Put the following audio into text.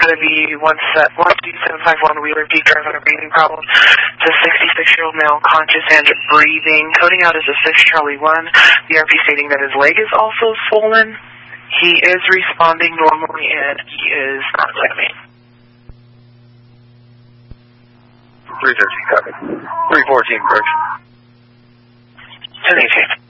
going to be 12751 Wheeler Peak Drive on a breathing problem. It's a 66-year-old male, conscious and breathing. Coding out is a 6 Charlie 1. BRP stating that his leg is also swollen. He is responding normally and he is not clipping. 313, copy. 314, correction. 1018.